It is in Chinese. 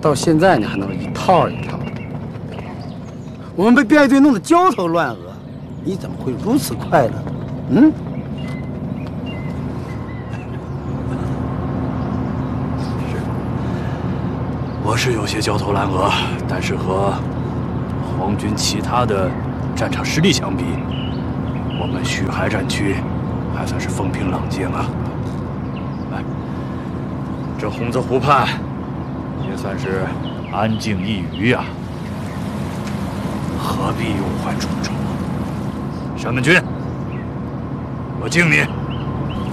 到现在你还能一套一套的。我们被编队弄得焦头烂额，你怎么会如此快乐？嗯？ 我是有些焦头烂额，但是和皇军其他的战场实力相比，我们徐海战区还算是风平浪静啊。哎，这洪泽湖畔也算是安静一隅啊，何必忧患重重？山门军，我敬你。